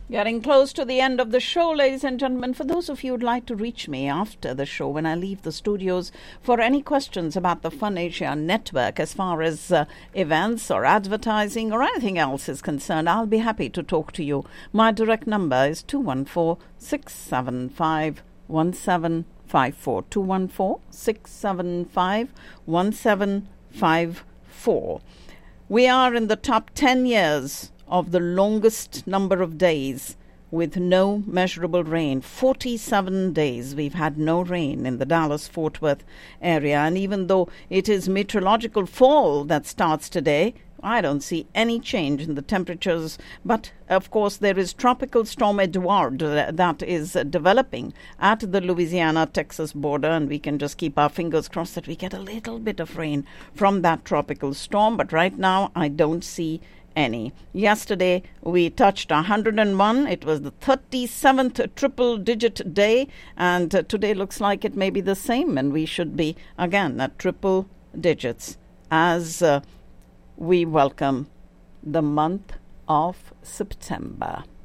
Getting close to the end of the show, ladies and gentlemen. For those of you who'd like to reach me after the show when I leave the studios for any questions about the Fun Asia network as far as events or advertising or anything else is concerned, I'll be happy to talk to you. My direct number is 214-675-1754. 214-675-1754. We are in the top 10 years of the longest number of days with no measurable rain. 47 days we've had no rain in the Dallas-Fort Worth area. And even though it is meteorological fall that starts today, I don't see any change in the temperatures. But, of course, there is Tropical Storm Edward that is developing at the Louisiana-Texas border, and we can just keep our fingers crossed that we get a little bit of rain from that tropical storm. But right now, I don't see any. Yesterday, we touched 101. It was the 37th triple-digit day, and today looks like it may be the same, and we should be, again, at triple digits as we welcome the month of September.